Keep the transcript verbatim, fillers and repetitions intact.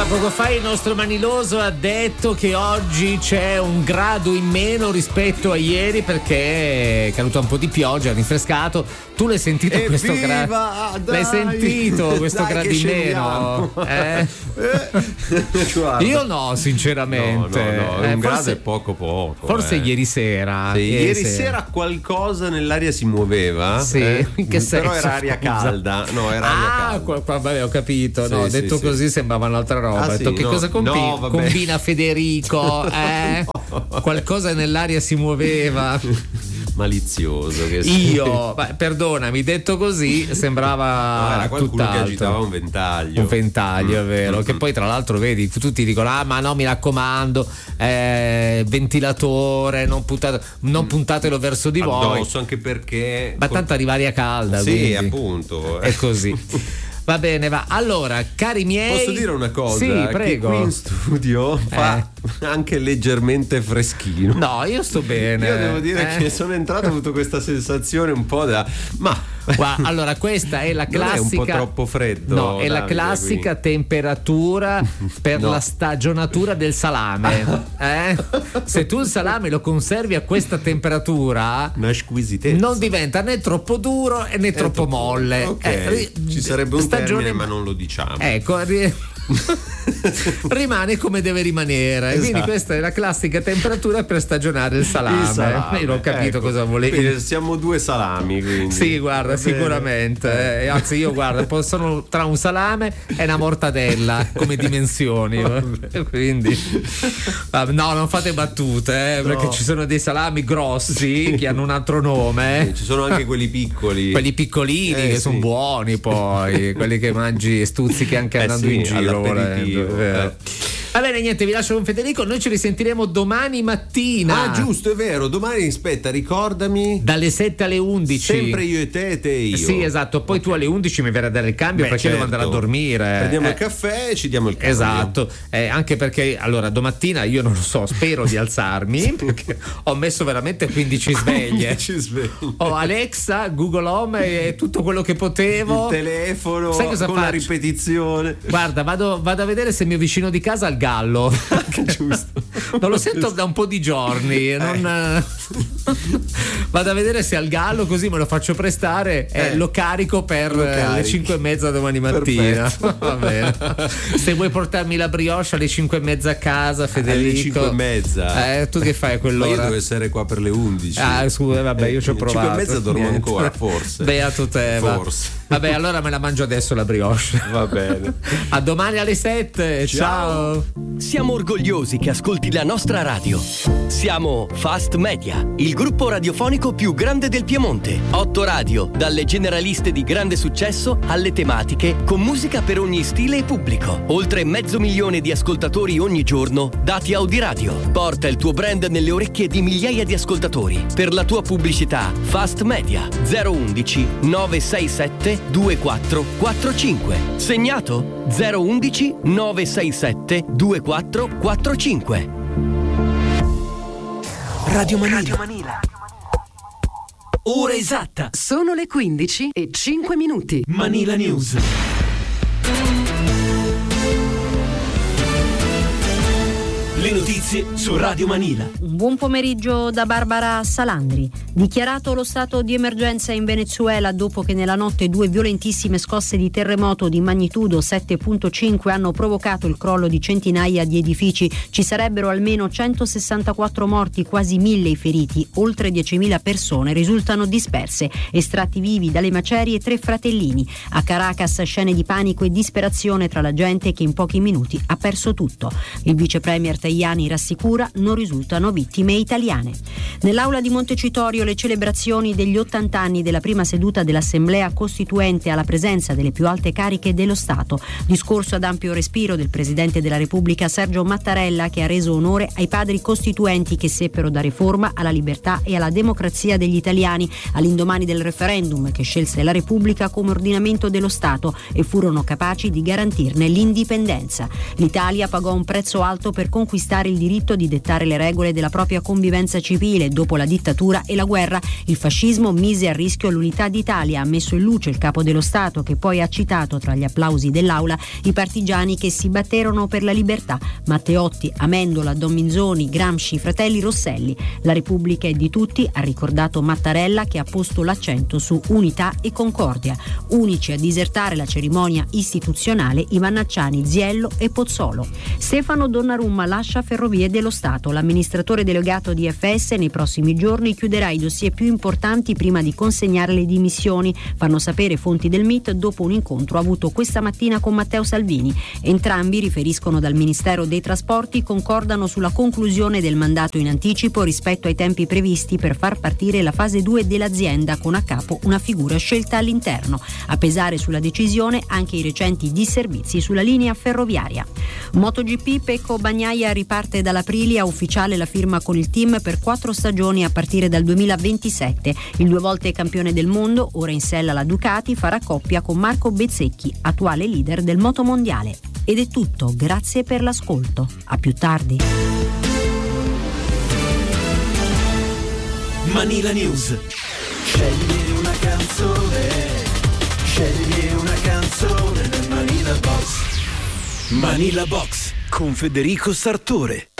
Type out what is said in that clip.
Allora, poco fa il nostro Maniloso ha detto che oggi c'è un grado in meno rispetto a ieri perché è caduta un po' di pioggia, ha rinfrescato. Tu l'hai sentito Evviva, questo grado? dai, l'hai sentito questo dai, grado che in meno? Eh? eh. Io no, sinceramente. No, no, no, eh, un grado forse, è poco poco. Forse eh. ieri sera. Sì, ieri, ieri sera. sera qualcosa nell'aria si muoveva. Sì, eh? in che senso? Però era aria Scusa? calda. No, era aria ah, calda. qua, qua, vabbè, ho capito. No, Sì, detto sì, così sì. sembrava un'altra roba. Ah, ho detto sì? che No, cosa combi- no, vabbè. combina Federico? Eh? No. Qualcosa nell'aria si muoveva. Malizioso che sei. Io, ma, perdonami, detto così sembrava No, era qualcuno tutt'altro. che agitava un ventaglio. Un ventaglio, Mm. è vero. Mm. Che poi, tra l'altro, vedi, tutti dicono: ah, ma no, mi raccomando, eh, ventilatore, non, puntate, non puntatelo verso di voi. Addosso, anche perché. Ma tanto arriva aria calda. Sì, quindi. appunto. È così. Va bene, va. Allora, cari miei. Posso dire una cosa? Sì, Che prego. qui in studio fa anche leggermente freschino. No, io sto bene. Io devo dire eh. che sono entrato, ho avuto questa sensazione un po' da. Ma. Guarda, allora, questa è la classica. Non è un po' troppo freddo. No, è Davide, la classica qui. temperatura per No. la stagionatura del salame. Eh? Se tu il salame lo conservi a questa temperatura, Una squisitezza. non diventa né troppo duro né È troppo troppo- molle. Ok, Eh, ri- ci sarebbe un stagione- termine, ma non lo diciamo. Ecco, ri- rimane come deve rimanere. Esatto. Quindi questa è la classica temperatura per stagionare il salame. Il salame, Io non ho capito ecco. cosa volevi. Quindi siamo due salami, quindi. Sì, guarda, Va bene. sicuramente. Eh, anzi, io guarda, sono tra un salame e una mortadella come dimensioni. Quindi, vabbè, no, non fate battute, eh, No. perché ci sono dei salami grossi che hanno un altro nome. Ci sono anche quelli piccoli. Quelli piccolini Eh, che sì. sono buoni, poi quelli che mangi e stuzzichi anche Eh andando sì, in giro. all'aperitivo, volendo, è vero. eh. Va bene, niente, vi lascio con Federico. Noi ci risentiremo domani mattina. Ah, giusto, è vero. Domani, aspetta, ricordami. Dalle sette alle undici. Sempre io e te e te e io. Sì, esatto. Poi tu alle undici mi verrai a dare il cambio. Beh, perché certo. devo andare a dormire. Prendiamo Eh, il caffè e ci diamo il cambio. Esatto, eh, anche perché allora domattina io non lo so, spero di alzarmi perché ho messo veramente quindici sveglie. Ci svegli. Ho Alexa, Google Home e tutto quello che potevo. Il telefono Sai cosa con la faccio? ripetizione. Guarda, vado, vado a vedere se il mio vicino di casa ha il gallo. Giusto. Non lo sento da un po' di giorni. Non... Vado a vedere se ha il gallo, così me lo faccio prestare e Eh. lo carico per Lo eh, le carichi. cinque e mezza domani mattina. Perfetto. Va bene. Se vuoi portarmi la brioche alle cinque e mezza a casa, Federico. Alle cinque e mezza. Eh, tu che fai a Ma quell'ora? io devo essere qua per le undici. Ah, scusa, vabbè, io ci ho Eh, provato. cinque e mezza dormo Niente. ancora, forse. Beato te, va. Forse. Vabbè, allora me la mangio adesso la brioche. Va bene. A domani alle sette. Ciao. Siamo orgogliosi che ascolti la nostra radio. Siamo Fast Media, il gruppo radiofonico più grande del Piemonte. Otto radio, dalle generaliste di grande successo alle tematiche, con musica per ogni stile e pubblico. Oltre mezzo milione di ascoltatori ogni giorno, dati Audiradio. Porta il tuo brand nelle orecchie di migliaia di ascoltatori. Per la tua pubblicità, Fast Media zero undici nove sei sette due quattro quattro cinque. Segnato zero undici nove sei sette due quattro quattro cinque. Radio Manila. Ora esatta. Sono le quindici e cinque minuti. Manila News. Le notizie su Radio Manila. Buon pomeriggio da Barbara Salandri. Dichiarato lo stato di emergenza in Venezuela dopo che nella notte due violentissime scosse di terremoto di magnitudo sette virgola cinque hanno provocato il crollo di centinaia di edifici. Ci sarebbero almeno centosessantaquattro morti, quasi mille i feriti. Oltre diecimila persone risultano disperse. Estratti vivi dalle macerie tre fratellini. A Caracas scene di panico e disperazione tra la gente che in pochi minuti ha perso tutto. Il vice premier Tajani rassicura: non risultano vittime italiane. Nell'aula di Montecitorio le celebrazioni degli ottanta anni della prima seduta dell'Assemblea Costituente alla presenza delle più alte cariche dello Stato. Discorso ad ampio respiro del Presidente della Repubblica Sergio Mattarella, che ha reso onore ai padri costituenti che seppero dare forma alla libertà e alla democrazia degli italiani all'indomani del referendum che scelse la Repubblica come ordinamento dello Stato e furono capaci di garantirne l'indipendenza. L'Italia pagò un prezzo alto per conquistare il diritto di dettare le regole della propria convivenza civile. Dopo la dittatura e la guerra, il fascismo mise a rischio l'unità d'Italia, ha messo in luce il capo dello Stato, che poi ha citato tra gli applausi dell'aula i partigiani che si batterono per la libertà: Matteotti, Amendola, Don Minzoni, Gramsci, fratelli Rosselli. La Repubblica è di tutti, ha ricordato Mattarella, che ha posto l'accento su unità e concordia. Unici a disertare la cerimonia istituzionale i Vannacciani, Ziello e Pozzolo. Stefano Donnarumma lascia Ferrovie dello Stato. L'amministratore delegato di F S nei prossimi giorni chiuderà i dossier più importanti prima di consegnare le dimissioni, fanno sapere fonti del M I T dopo un incontro avuto questa mattina con Matteo Salvini. Entrambi, riferiscono dal Ministero dei Trasporti, concordano sulla conclusione del mandato in anticipo rispetto ai tempi previsti per far partire la fase due dell'azienda, con a capo una figura scelta all'interno. A pesare sulla decisione anche i recenti disservizi sulla linea ferroviaria. MotoGP, Pecco Bagnaia riparte dall'Aprilia, ufficiale la firma con il team per quattro stagioni a partire dal duemilaventisette. Il due volte campione del mondo, ora in sella alla Ducati, farà coppia con Marco Bezzecchi, attuale leader del motomondiale. Ed è tutto, grazie per l'ascolto. A più tardi. Manila News. Scegli una canzone, scegli una canzone nel Manila Box. Manila Box con Federico Sartore.